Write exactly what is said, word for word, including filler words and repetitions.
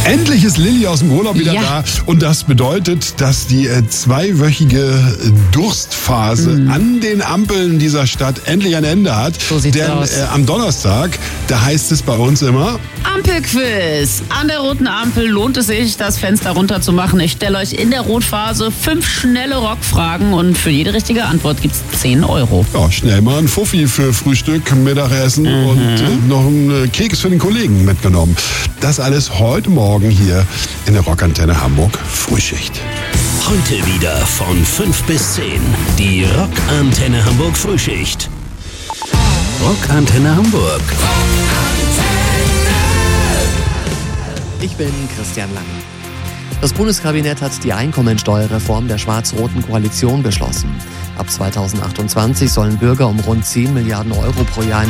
Endlich ist Lilly aus dem Urlaub wieder Ja. da und das bedeutet, dass die äh, zweiwöchige Durstphase Mhm. an den Ampeln dieser Stadt endlich ein Ende hat. So sieht's Denn aus. Äh, am Donnerstag, da heißt es bei uns immer, Ampelquiz. An der roten Ampel lohnt es sich, das Fenster runterzumachen. Ich stelle euch in der Rotphase fünf schnelle Rockfragen und für jede richtige Antwort gibt's zehn Euro. ja, schnell mal ein Fuffi für Frühstück, Mittagessen Mhm. und äh, noch einen äh, Keks für den Kollegen mitgenommen. Das alles heute Morgen hier in der Rockantenne Hamburg Frühschicht. Heute wieder von fünf bis zehn. Die Rockantenne Hamburg Frühschicht. Rockantenne Hamburg. Ich bin Christian Lang. Das Bundeskabinett hat die Einkommensteuerreform der schwarz-roten Koalition beschlossen. Ab zweitausendachtundzwanzig sollen Bürger um rund zehn Milliarden Euro pro Jahr in